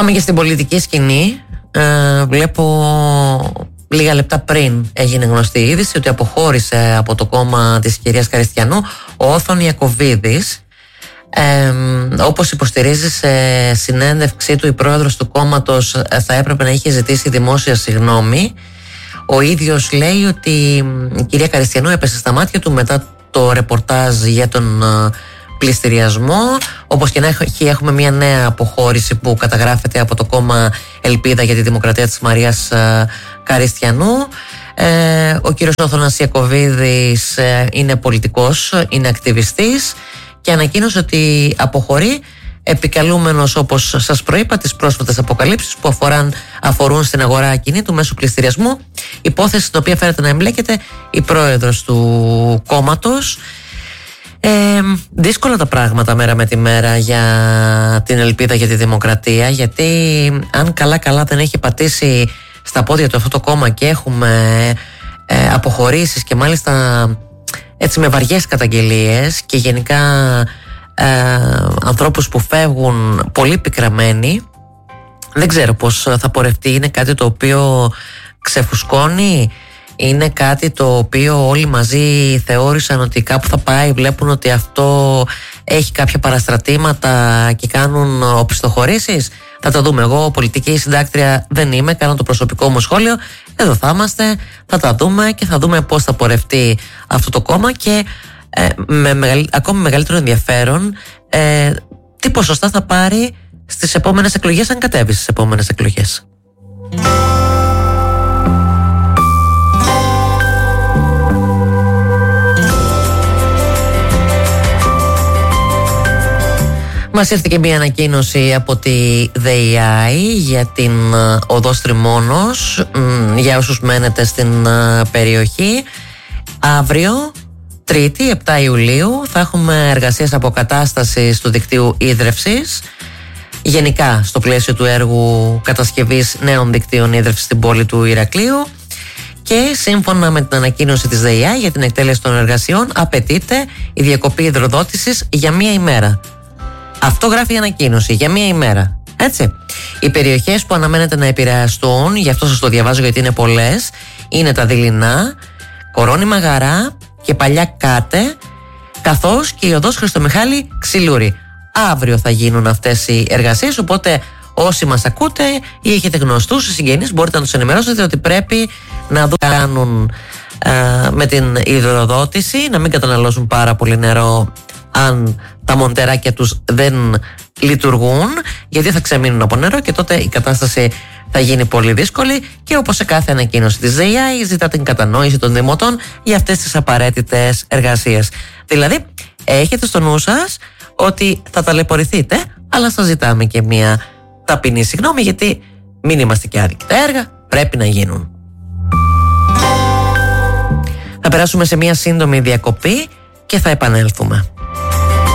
Πάμε και στην πολιτική σκηνή. Βλέπω λίγα λεπτά πριν έγινε γνωστή η είδηση ότι αποχώρησε από το κόμμα της κυρίας Καριστιανού ο Όθων Ιακωβίδης. Όπως υποστηρίζει σε συνέντευξή του η πρόεδρος του κόμματος, θα έπρεπε να είχε ζητήσει δημόσια συγγνώμη. Ο ίδιος λέει ότι η κυρία Καριστιανού έπεσε στα μάτια του μετά το ρεπορτάζ για τον πληστηριασμό. Όπως και να έχουμε μια νέα αποχώρηση που καταγράφεται από το κόμμα Ελπίδα για τη Δημοκρατία της Μαρίας Καριστιανού. Ο κύριος Όθωνας Ιακωβίδης είναι πολιτικός, είναι ακτιβιστής και ανακοίνωσε ότι αποχωρεί, επικαλούμενος, όπως σας προείπα, τις πρόσφατες αποκαλύψεις που αφορούν στην αγορά ακινήτου μέσω πληστηριασμού, υπόθεση στην οποία φαίνεται να εμπλέκεται η πρόεδρος του κόμματος. Δύσκολα τα πράγματα μέρα με τη μέρα για την Ελπίδα για τη Δημοκρατία, γιατί αν καλά δεν έχει πατήσει στα πόδια του αυτό το κόμμα και έχουμε αποχωρήσεις και μάλιστα έτσι με βαριές καταγγελίες και γενικά ανθρώπους που φεύγουν πολύ πικραμένοι, δεν ξέρω πώς θα πορευτεί. Είναι κάτι το οποίο ξεφουσκώνει, είναι κάτι το οποίο όλοι μαζί θεώρησαν ότι κάπου θα πάει, βλέπουν ότι αυτό έχει κάποια παραστρατήματα και κάνουν οπισθοχωρήσεις. Θα τα δούμε. Εγώ πολιτική συντάκτρια δεν είμαι, κάνω το προσωπικό μου σχόλιο. Εδώ θα είμαστε, θα τα δούμε και θα δούμε πώς θα πορευτεί αυτό το κόμμα και ακόμη μεγαλύτερο ενδιαφέρον τι ποσοστά θα πάρει στις επόμενες εκλογές, αν κατέβει στις επόμενες εκλογές. Μας ήρθε και μια ανακοίνωση από τη ΔΕΙΑΗ για την οδό Στριμώνος, για όσους μένετε στην περιοχή. Αύριο, Τρίτη, 7 Ιουλίου, θα έχουμε εργασίες αποκατάστασης του δικτύου ίδρευσης, γενικά στο πλαίσιο του έργου κατασκευής νέων δικτύων ίδρευσης στην πόλη του Ηρακλείου. Και σύμφωνα με την ανακοίνωση της ΔΕΙΑΗ για την εκτέλεση των εργασιών, απαιτείται η διακοπή υδροδότησης για μία ημέρα. Αυτό γράφει η ανακοίνωση, για μία ημέρα. Έτσι. Οι περιοχές που αναμένεται να επηρεαστούν, γι' αυτό σας το διαβάζω γιατί είναι πολλές, είναι τα Δειλινά, Κορώνη Μαγαρά και Παλιά Κάτε, καθώς και η οδός Χριστομιχάλη Ξυλούρη. Αύριο θα γίνουν αυτές οι εργασίες, οπότε όσοι μας ακούτε ή έχετε γνωστούς ή συγγενείς, μπορείτε να τους ενημερώσετε ότι πρέπει να κάνουν με την υδροδότηση, να μην καταναλώσουν πάρα πολύ νερό αν τα μοντεράκια τους δεν λειτουργούν, γιατί θα ξεμείνουν από νερό και τότε η κατάσταση θα γίνει πολύ δύσκολη. Και όπως σε κάθε ανακοίνωση της ΔΕΙΑΗ, ζητά την κατανόηση των δημοτών για αυτές τις απαραίτητες εργασίες. Δηλαδή έχετε στο νου σας ότι θα ταλαιπωρηθείτε, αλλά σας ζητάμε και μια ταπεινή συγγνώμη, γιατί μην είμαστε και άδικοι. Τα έργα πρέπει να γίνουν. Θα περάσουμε σε μια σύντομη διακοπή και θα επανέλθουμε.